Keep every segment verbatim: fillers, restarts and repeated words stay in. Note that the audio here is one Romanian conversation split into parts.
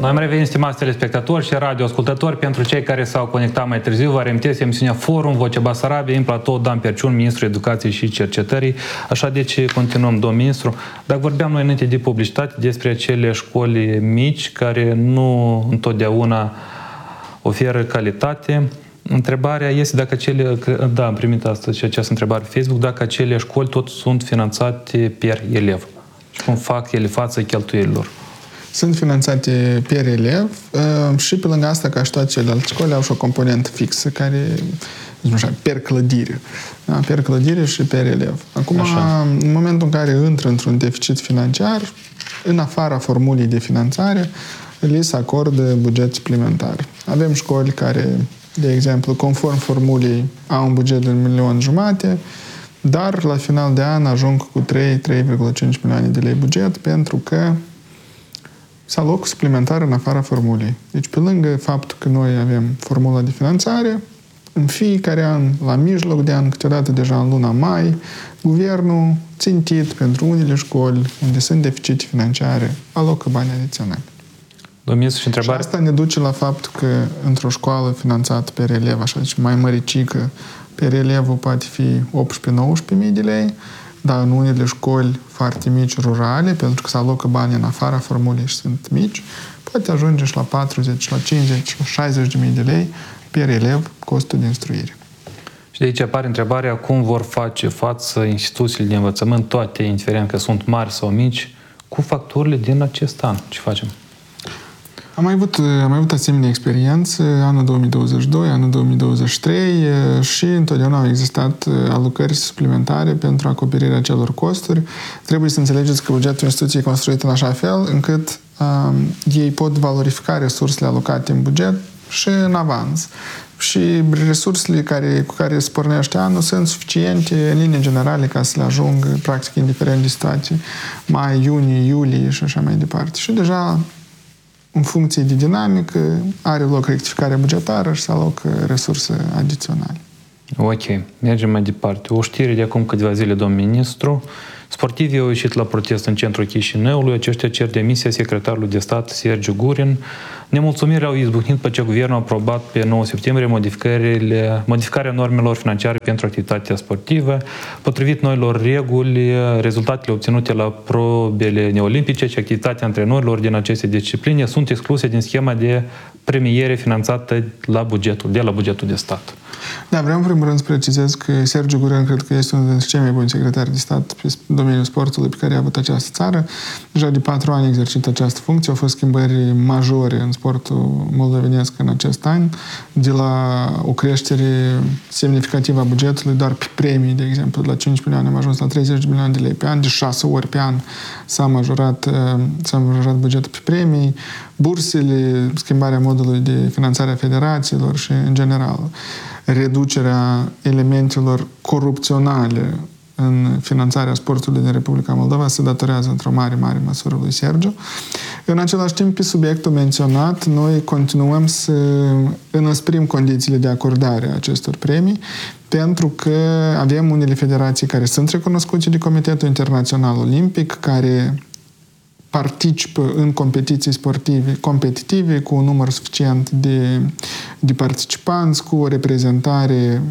Noi am revenit, stimați telespectatori și radioascultători. Pentru cei care s-au conectat mai târziu, vă reamintesc emisiunea Forum, Vocea Basarabiei, în platou Dan Perciun, Ministrul Educației și Cercetării. Așa deci continuăm, domn ministru. Dacă vorbeam noi înainte de publicitate despre acele școli mici care nu întotdeauna oferă calitate, întrebarea este dacă acele, da, am primit astăzi și această întrebare pe Facebook, dacă acele școli tot sunt finanțate per elev și cum fac ele față cheltuielilor. Sunt finanțate per elev și pe lângă asta, ca și toate celelalte școli, au și o componentă fixă care, nu știu, per clădire. Da? Per clădire și per elev. Acum, așa, în momentul în care intră într-un deficit financiar, în afara formulei de finanțare, li se acordă buget suplimentar. Avem școli care, de exemplu, conform formulei, au un buget de un milion jumate, dar la final de an ajung cu trei, trei virgulă cinci milioane de lei buget, pentru că s-a loc suplimentar în afara formulei. Deci, pe lângă faptul că noi avem formula de finanțare, în fiecare an, la mijloc de an, câteodată deja în luna mai, guvernul, țintit pentru unele școli unde sunt deficite financiare, alocă bani adiționali. Și, întrebare... și asta ne duce la faptul că într-o școală finanțată per elev, așa, deci mai măricică, per elevul poate fi optsprezece nouăsprezece mii de lei, dar în unele școli foarte mici, rurale, pentru că se alocă bani în afara formulei și sunt mici, poate ajunge și la patruzeci, la cincizeci, la șaizeci de mii de lei per elev costul de instruire. Și de aici apare întrebarea cum vor face față instituțiile de învățământ, toate, indiferent că sunt mari sau mici, cu facturile din acest an. Ce facem? Am mai avut, am mai avut asemenea experiență anul două mii douăzeci și doi, anul două mii douăzeci și trei și întotdeauna au existat alocări suplimentare pentru acoperirea acelor costuri. Trebuie să înțelegeți că bugetul instituției e construit în așa fel încât um, ei pot valorifica resursele alocate în buget și în avans. Și resursele care, cu care se pornește anul sunt suficiente în linii generale ca să le ajungă, practic, indiferent de situații, mai, iunie, iulie și așa mai departe. Și deja în funcție de dinamică, are loc rectificarea bugetară și se alocă resurse adiționale. Ok, mergem mai departe. O știre de acum câteva zile, domn ministru. Sportivii au ieșit la protest în centrul Chișinăului. Aceștia cer demisia secretarului de stat Sergiu Gurin. Nemulțumirile au izbucnit pe ce guvernul a aprobat pe nouă septembrie modificările, modificarea normelor financiare pentru activitatea sportivă. Potrivit noilor reguli, rezultatele obținute la probele neolimpice și activitatea antrenorilor din aceste discipline sunt excluse din schema de premiere finanțată la bugetul, de la bugetul de stat. Da, vreau în primul rând să precizez că Sergiu Gurin cred că este unul dintre cei mai buni secretari de stat pe domeniul sportului pe care a avut această țară. Deja de patru ani exercită această funcție. Au fost schimbări majore în sportul moldovenesc în acest an, de la o creștere semnificativă a bugetului, doar pe premii, de exemplu, de la cinci milioane am ajuns la treizeci de milioane de lei pe an, de șase ori pe an s-a majorat, s-a majorat bugetul pe premii, bursele, schimbarea modului de finanțare a federațiilor și, în general, reducerea elementelor corupționale în finanțarea sportului din Republica Moldova se datorează într-o mare, mare măsură lui Sergiu. În același timp, pe subiectul menționat, noi continuăm să înăsprim condițiile de acordare a acestor premii, pentru că avem unele federații care sunt recunoscute de Comitetul Internațional Olimpic, care participă în competiții sportive competitive cu un număr suficient de, de participanți, cu o reprezentare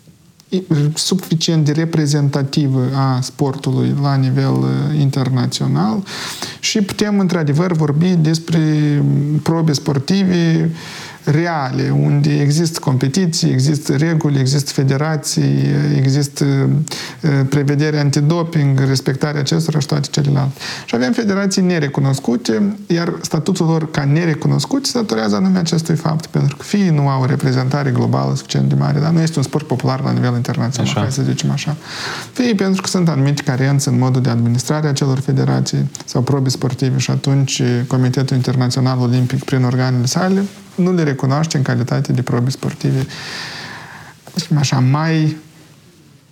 suficient de reprezentativă a sportului la nivel internațional și putem într-adevăr vorbi despre probe sportive reale, unde există competiții, există reguli, există federații, există prevedere antidoping, respectarea acestora și toate celelalte. Și avem federații nerecunoscute, iar statutul lor ca nerecunoscut se datorează anume acestui fapt, pentru că fie nu au o reprezentare globală suficient de mare, dar nu este un sport popular la nivel internațional, așa, hai să zicem așa. Fie pentru că sunt anumite carențe în modul de administrare a celor federații sau probe sportive și atunci Comitetul Internațional Olimpic, prin organele sale, nu le recunoaște în calitate de probe sportive așa, mai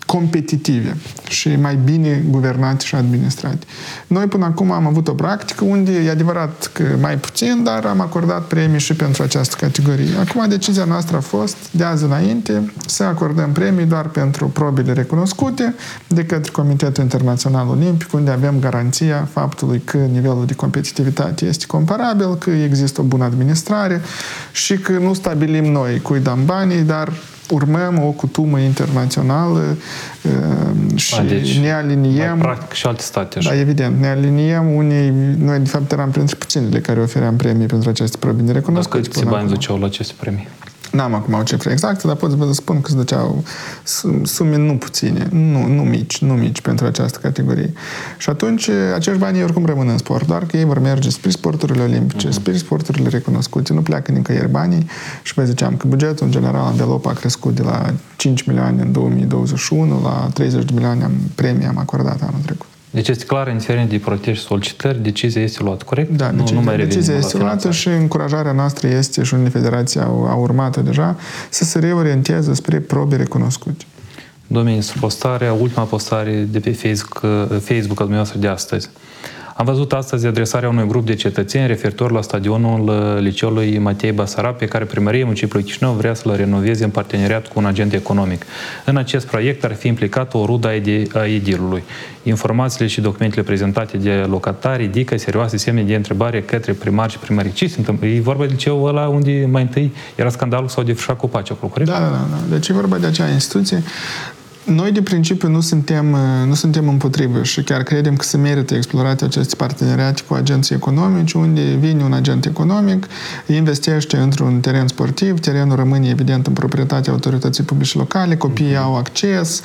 competitive și mai bine guvernate și administrate. Noi până acum am avut o practică unde e adevărat că mai puțin, dar am acordat premii și pentru această categorie. Acum decizia noastră a fost de azi înainte să acordăm premii doar pentru probele recunoscute de către Comitetul Internațional Olimpic, unde avem garanția faptului că nivelul de competitivitate este comparabil, că există o bună administrare și că nu stabilim noi cui dăm banii, dar urmăm o cutumă internațională uh, și A, deci, ne aliniem... practic și alte state. Așa. Da, evident. Ne aliniem unei... Noi, de fapt, eram printre puținele care ofeream premii pentru aceste probe de recunoscute. Dar câți bani duceau la aceste premii? N-am acum o cifră exactă, dar pot să vă spun că se duceau sume nu puține, nu, nu mici, nu mici pentru această categorie. Și atunci acești bani oricum rămân în sport, doar că ei vor merge spre sporturile olimpice, uh-huh. spre sporturile recunoscute, nu pleacă nicăieri banii și vă ziceam că bugetul în general anvelop a crescut de la cinci milioane în două mii douăzeci și unu la treizeci de milioane în premii am acordat anul trecut. Deci este clar, în serie de protest și solicitări, decizia este luată, corect? Da, nu, decizia, nu mai decizia este luată și încurajarea noastră este, și unele federații au, au urmat deja, să se reorienteze spre probe recunoscute. Domnule, postarea, ultima postare de pe Facebook, Facebook a dumneavoastră de astăzi. Am văzut astăzi adresarea unui grup de cetățeni referitor la stadionul liceului Matei Basarab, pe care primăria municipiului Chișinău vrea să-l renoveze în parteneriat cu un agent economic. În acest proiect ar fi implicată o rudă a edilului. Informațiile și documentele prezentate de locatari ridică serioase semne de întrebare către primari și primării. Ce se întâmplă? E vorba de liceul ăla unde mai întâi era scandalul sau de frișat copaci acolo, corect? Da, da, da. Deci e vorba de acea instituție. Noi, de principiu, nu suntem, nu suntem împotrivă și chiar credem că se merită explorate aceste parteneriate cu agenții economici, unde vine un agent economic, investește într-un teren sportiv, terenul rămâne, evident, în proprietatea autorității publice locale, copiii mm-hmm. au acces,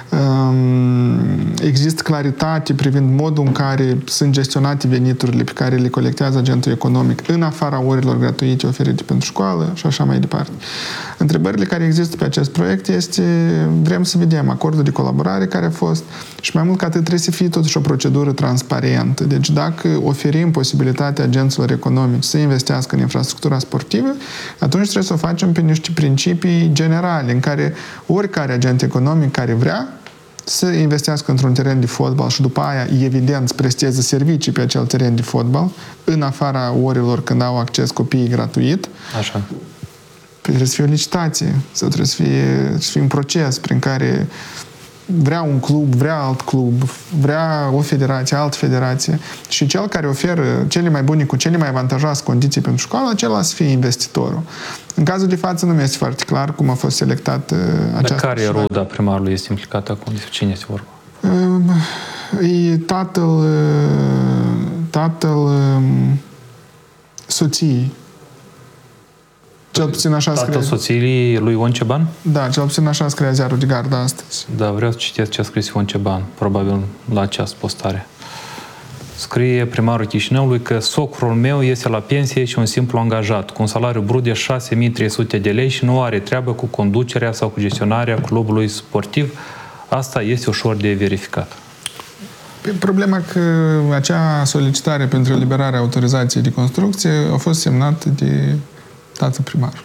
există claritate privind modul în care sunt gestionate veniturile pe care le colectează agentul economic în afara orelor gratuite oferite pentru școală și așa mai departe. Întrebările care există pe acest proiect este, vrem să vedem acordul de colaborare care a fost și mai mult ca atât trebuie să fie totuși o procedură transparentă. Deci dacă oferim posibilitatea agenților economici să investească în infrastructura sportivă, atunci trebuie să o facem pe niște principii generale în care oricare agent economic care vrea să investească într-un teren de fotbal și după aia, evident, să presteze servicii pe acel teren de fotbal în afara orelor când au acces copiii gratuit. Așa. Trebuie să fie o licitație sau trebuie să fie, să fie un proces prin care vrea un club, vrea alt club, vrea o federație, altă federație și cel care oferă cele mai bune cu cele mai avantajoase condiții pentru școală, acela să fie investitorul. În cazul de față nu mi este foarte clar cum a fost selectat această... Dar care ruda primarului este implicată acum? Despre cine este vorba? E tatăl tatăl soției. Cel puțin așa Tatăl scrie. soției lui Ion Ceban? Da, cel puțin așa scria ziarul de gardă astăzi. Da, vreau să citesc ce a scris Ion Ceban, probabil la această postare. Scrie primarul Chișinăului că socrul meu este la pensie și un simplu angajat, cu un salariu brut de șase mii trei sute de lei și nu are treabă cu conducerea sau cu gestionarea clubului sportiv. Asta este ușor de verificat. Problema că acea solicitare pentru eliberarea autorizației de construcție a fost semnată de tatăl primar.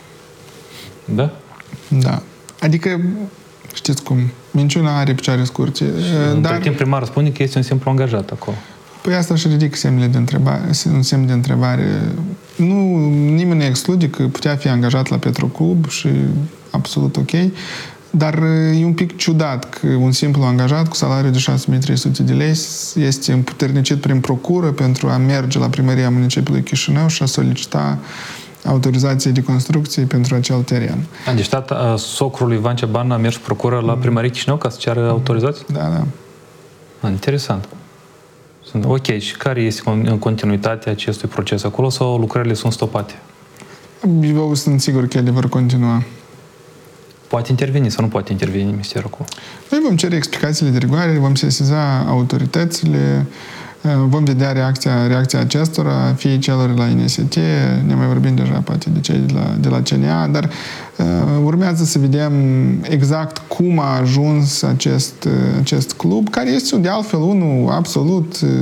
Da? Da. Adică, știți cum, minciuna are picioare scurte. Dar între timp primarul spune că este un simplu angajat acolo. Păi asta și ridică semnele de întrebare, un semn de întrebare. Nu, nimeni nu exclude că putea fi angajat la Petroclub și absolut ok, dar e un pic ciudat că un simplu angajat cu salariu de șase mii trei sute de lei este împuternicit prin procură pentru a merge la primăria municipiului Chișinău și a solicita autorizație de construcție pentru acel teren. A, deci tata, socrul Ivan Ceban a mers procură la primăria Chișinău ca să ceară autorizație? Da, da. A, interesant. Sunt, ok, și care este în continuitatea acestui proces acolo sau lucrările sunt stopate? Eu sunt sigur că ele vor continua. Poate interveni sau nu poate interveni ministerul acolo? Noi vom cere explicațiile de rigoare, vom sesiza autoritățile, vom vedea reacția, reacția acestora, fie celor la N S T, ne mai vorbim deja poate de cei de la, de la C N A, dar uh, urmează să vedem exact cum a ajuns acest, acest club, care este de altfel unul absolut uh,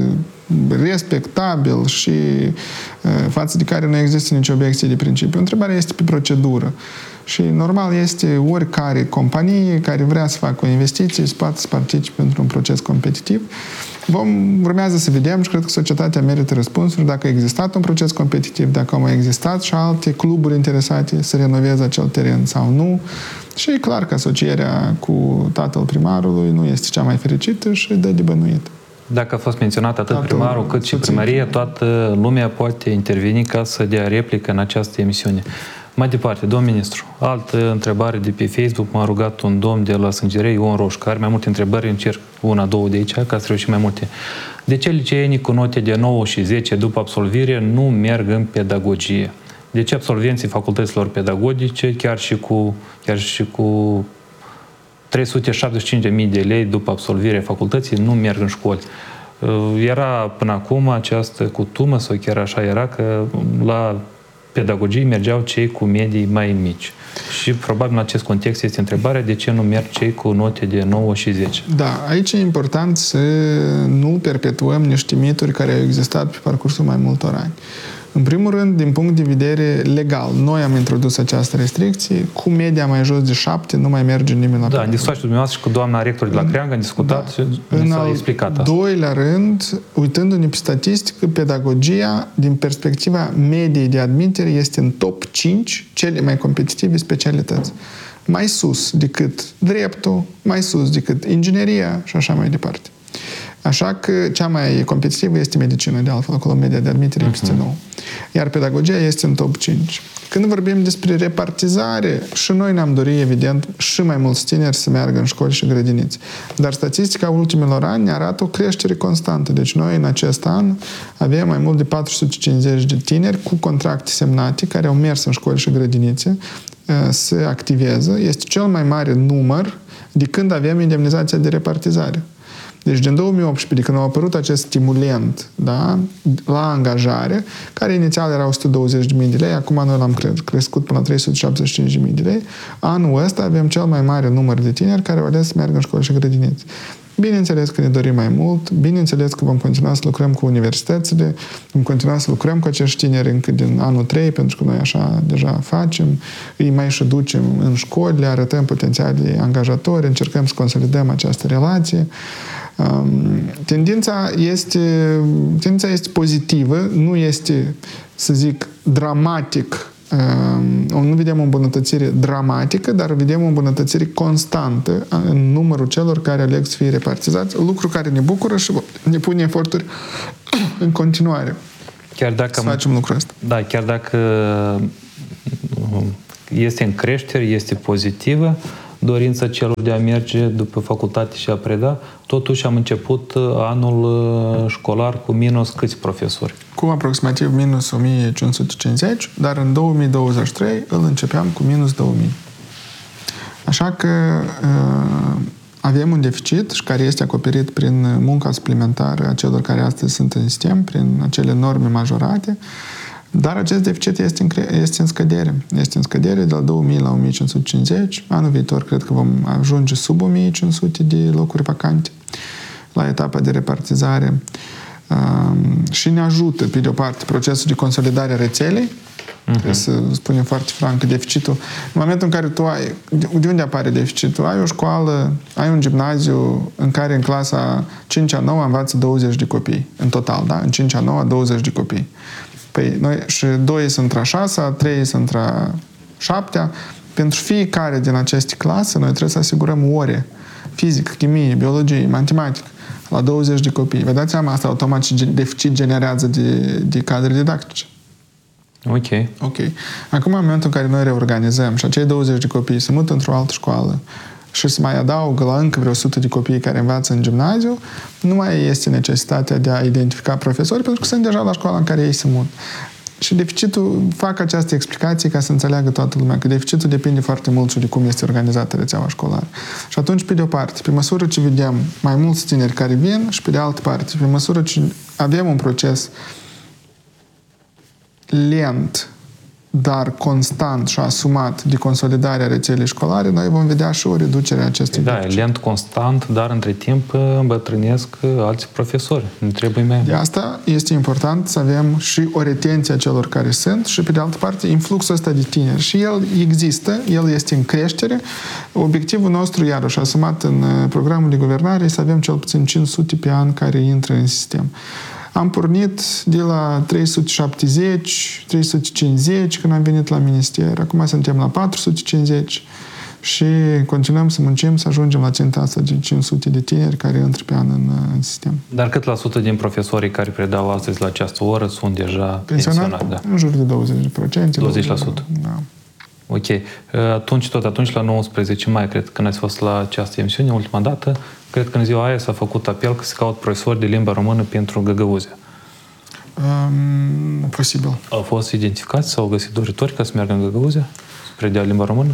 respectabil și față de care nu există nicio obiecție de principiu. Întrebarea este pe procedură. Și normal este oricare companie care vrea să facă o investiție să poată să participe într-un proces competitiv. Vom, urmează să vedem și cred că societatea merită răspunsuri dacă a existat un proces competitiv, dacă au mai existat și alte cluburi interesate să renoveze acel teren sau nu. Și e clar că asocierea cu tatăl primarului nu este cea mai fericită și dă de bănuit. Dacă a fost menționat atât Tatăl primarul cât și primăria, toată lumea poate interveni ca să dea replică în această emisiune. Mai departe, domn ministru, altă întrebare de pe Facebook, m-a rugat un domn de la Sângerei, Ion Roș, care are mai multe întrebări, încerc una, două de aici, ca să reușim mai multe. De ce liceenii cu note de nouă și zece după absolvire nu merg în pedagogie? De ce absolvenții facultăților pedagogice, chiar și cu, chiar și cu trei sute șaptezeci și cinci de mii de lei după absolvirea facultății, nu merg în școli? Era până acum această cutumă, sau chiar așa era, că la pedagogie mergeau cei cu medii mai mici. Și probabil în acest context este întrebarea de ce nu merg cei cu note de nouă și zece. Da, aici e important să nu perpetuăm niște mituri care au existat pe parcursul mai multor ani. În primul rând, din punct de vedere legal, noi am introdus această restricție, cu media mai jos de șapte nu mai merge nimeni la Da, am discutat și dumneavoastră și cu doamna rector de la Creangă, am discutat da. și în s-a explicat asta. În al doilea rând, uitându-ne pe statistică, pedagogia, din perspectiva mediei de admitere, este în top cinci cele mai competitive specialități. Mai sus decât dreptul, mai sus decât ingineria și așa mai departe. Așa că cea mai competitivă este medicina, de altfel, acolo media de admitere este uh-huh. nouă. Iar pedagogia este în top cinci. Când vorbim despre repartizare, și noi ne-am dorit, evident, și mai mulți tineri să meargă în școli și grădiniți. Dar statistica ultimilor ani ne arată o creștere constantă. Deci noi, în acest an, avem mai mult de patru sute cincizeci de tineri cu contracte semnate care au mers în școli și grădinițe să activeze. Este cel mai mare număr de când avem indemnizația de repartizare. Deci din două mii optsprezece, de când a apărut acest stimulent, da, la angajare, care inițial era o sută douăzeci de mii de lei, acum noi l-am crescut până la trei sute șaptezeci și cinci de mii de lei, anul ăsta avem cel mai mare număr de tineri care au ales să meargă în școli și grădiniți. Bineînțeles că ne dorim mai mult, bineînțeles că vom continua să lucrăm cu universitățile, vom continua să lucrăm cu acești tineri încă din anul trei, pentru că noi așa deja facem, îi mai și ducem în școli, le arătăm potențialii angajatori, încercăm să consolidăm această relație. Tendința este, tendința este pozitivă, nu este, să zic, dramatic. Nu vedem o îmbunătățire dramatică, dar vedem o îmbunătățire constantă în numărul celor care aleg să fie repartizați, lucru care ne bucură și ne pune eforturi în continuare. Chiar dacă să facem lucrul ăsta. Da, chiar dacă este în creștere, este pozitivă dorința celor de a merge după facultate și a preda, totuși am început anul școlar cu minus câți profesori? Cu aproximativ minus o mie cinci sute cincizeci, dar în două mii douăzeci și trei îl începeam cu minus două mii. Așa că uh, avem un deficit și care este acoperit prin munca suplimentară a celor care astăzi sunt în sistem, prin acele norme majorate. Dar acest deficit este în, este în scădere. Este în scădere de la două mii la o mie cinci sute cincizeci. Anul viitor cred că vom ajunge sub o mie cinci sute de locuri vacante la etapa de repartizare. Um, și ne ajută, pe de o parte, procesul de consolidare a rețelei. Uh-huh. Trebuie să spunem foarte franc că deficitul... În momentul în care tu ai... De unde apare deficitul? Ai o școală, ai un gimnaziu în care în clasa cinci a nouă învață douăzeci de copii. În total, da? În cinci a nouă, douăzeci de copii. Păi noi, și doi sunt a șasea, trei sunt a șaptea. Pentru fiecare din aceste clase, noi trebuie să asigurăm ore. Fizică, chimie, biologie, matematică. La douăzeci de copii. Vă dați seama, asta automat și deficit generează de, de cadre didactice. Ok. Ok. Acum, în momentul în care noi reorganizăm și acei douăzeci de copii se mută într-o altă școală și se mai adaugă la încă vreo o sută de copii care învață în gimnaziu, nu mai este necesitatea de a identifica profesori, pentru că sunt deja la școala în care ei se mută. Și deficitul, fac această explicație ca să înțeleagă toată lumea, că deficitul depinde foarte mult și de cum este organizată rețeaua școlară. Și atunci, pe de o parte, pe măsură ce vedem mai mulți tineri care vin și pe de altă parte, pe măsură ce avem un proces lent dar constant și asumat de consolidarea rețelei școlare, noi vom vedea și o reducere a acestui Da, deficit. e lent, constant, dar între timp îmbătrânesc alți profesori. Nu trebuie mai... De asta este important să avem și o retenție a celor care sunt și, pe de altă parte, influxul ăsta de tineri. Și el există, el este în creștere. Obiectivul nostru, iarăși, asumat în programul de guvernare, este să avem cel puțin cinci sute pe an care intră în sistem. Am pornit de la trei sute șaptezeci, trei sute cincizeci când am venit la minister. Acum suntem la patru sute cincizeci și continuăm să muncim să ajungem la ținta asta de cinci sute de tineri care intră pe an în, în sistem. Dar cât la sută din profesorii care predau astăzi la această oră sunt deja pensionați? Da. În jur de douăzeci la sută. douăzeci la sută. Da. Ok. Atunci, tot atunci, la nouăsprezece mai, cred, când ați fost la această emisiune, ultima dată, cred că în ziua aia s-a făcut apel că se caut profesori de limba română pentru Găgăuzia. Um, posibil. Au fost identificați sau au găsit doritori ca să meargă în Găgăuzia? Să predea limba română?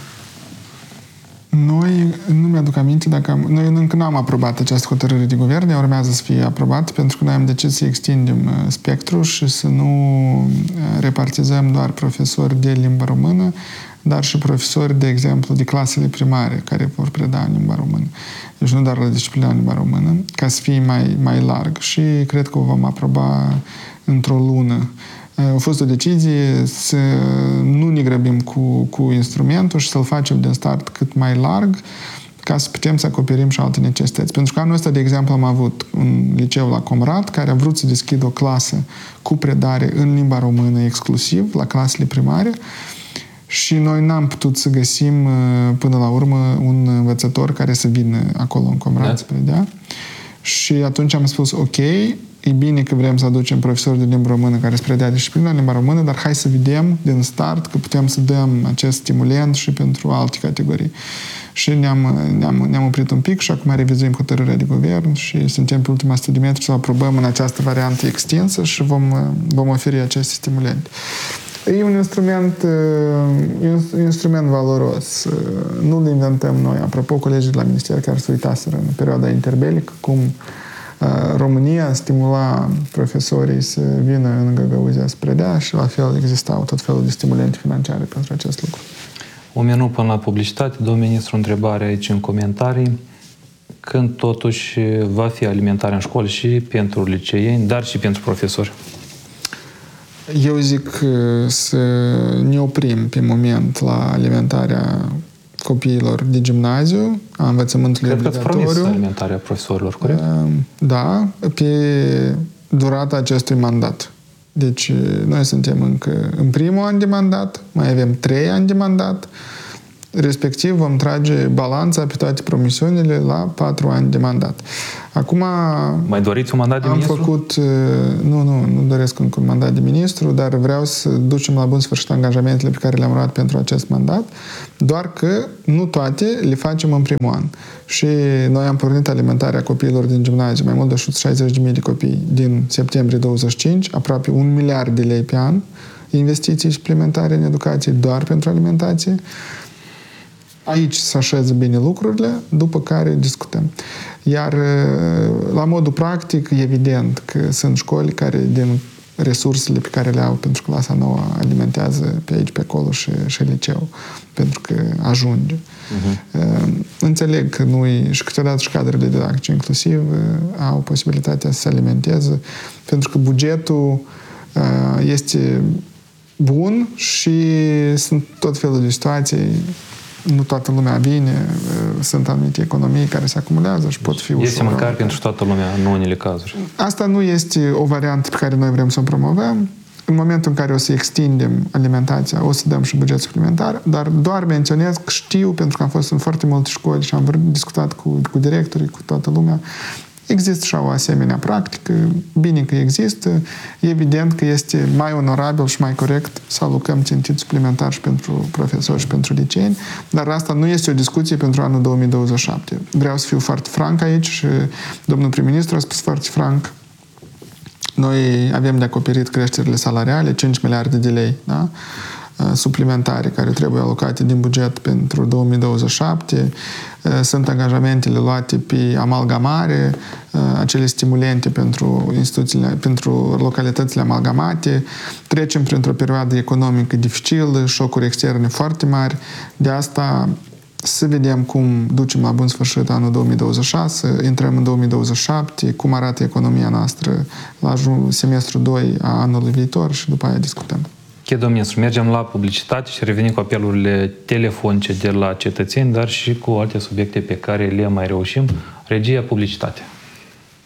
Noi, nu mi-aduc aminte dacă am, noi încă nu am aprobat această hotărâre de guvern, ea urmează să fie aprobată, pentru că noi am decis să extindem spectrul și să nu repartizăm doar profesori de limba română, dar și profesori, de exemplu, de clasele primare, care vor preda în limba română. Deci nu doar la disciplina în limba română, ca să fie mai, mai larg. Și cred că o vom aproba într-o lună. A fost o decizie să nu ne grăbim cu, cu instrumentul și să-l facem din start cât mai larg, ca să putem să acoperim și alte necesități. Pentru că anul ăsta, de exemplu, am avut un liceu la Comrat care a vrut să deschidă o clasă cu predare în limba română exclusiv, la clasele primare, și noi n-am putut să găsim până la urmă un învățător care să vină acolo în Comrat da. să predea. Și atunci am spus, ok, e bine că vrem să aducem profesori de limba română care să predea disciplina în limba română, dar hai să vedem din start că putem să dăm acest stimulent și pentru alte categorii. Și ne-am, ne-am, ne-am oprit un pic și acum revizuim hotărârea de guvern și suntem pe ultima sută de metri să o aprobăm în această variantă extinsă și vom, vom oferi aceste stimulente. E un instrument, un instrument valoros. Nu-l inventăm noi. Apropo, colegii de la minister care se uitaseră în perioada interbelică cum România stimula profesorii să vină în Găgăuzia să predea și la fel existau tot felul de stimulente financiare pentru acest lucru. Un minut până la publicitate. Domnul ministru, întrebare aici în comentarii. Când totuși va fi alimentarea în școli și pentru liceieni, dar și pentru profesori? Eu zic să ne oprim pe moment la alimentarea copiilor de gimnaziu, a învățământului Cred obligatoriu. Cred că ați promis alimentarea profesorilor, corect? Da, pe durata acestui mandat. Deci noi suntem încă în primul an de mandat, mai avem trei ani de mandat, respectiv vom trage balanța pe toate promisiunile la patru ani de mandat. Acum mai doriți un mandat de am ministru? făcut, nu, nu, nu doresc încă un mandat de ministru, dar vreau să ducem la bun sfârșit angajamentele pe care le-am luat pentru acest mandat, doar că nu toate le facem în primul an. Și noi am pornit alimentarea copiilor din gimnaziu, mai mult de o sută șaizeci de mii de copii din septembrie douăzeci și cinci, aproape un miliard de lei pe an, investiții suplimentare în educație doar pentru alimentație. Aici se așează bine lucrurile, după care discutăm. Iar la modul practic, evident că sunt școli care din resursele pe care le au pentru clasa nouă alimentează pe aici, pe acolo și, și liceu, pentru că ajunge. Uh-huh. Înțeleg că nu și câteodată și cadrele didactice inclusiv au posibilitatea să se alimenteze, pentru că bugetul este bun și sunt tot felul de situații. Nu toată lumea vine, sunt anumite economii care se acumulează și pot fi ușor. Este mâncare pentru toată lumea, în unele cazuri. Asta nu este o variantă pe care noi vrem să o promovăm. În momentul în care o să extindem alimentația, o să dăm și buget suplimentar, dar doar menționez că știu, pentru că am fost în foarte multe școli și am discutat cu, cu directorii, cu toată lumea, există și o asemenea practică, bine că există, evident că este mai onorabil și mai corect să alocăm țintit suplimentar și pentru profesori și pentru liceeni, dar asta nu este o discuție pentru anul două mii douăzeci și șapte. Vreau să fiu foarte franc aici și domnul prim-ministru a spus foarte franc, noi avem de acoperit creșterile salariale, cinci miliarde de lei, da? suplimentare care trebuie alocate din buget pentru două mii douăzeci și șapte. Sunt angajamentele luate pe amalgamare, acele stimulente pentru instituțiile, pentru localitățile amalgamate. Trecem printr-o perioadă economică dificilă, șocuri externe foarte mari. De asta să vedem cum ducem la bun sfârșit anul două mii douăzeci și șase, intrăm în două mii douăzeci și șapte, cum arată economia noastră la semestrul doi a anului viitor și după aia discutăm. Domnul ministru, mergem la publicitate și revenim cu apelurile telefonice de la cetățeni, dar și cu alte subiecte pe care le mai reușim. Regia, publicitate.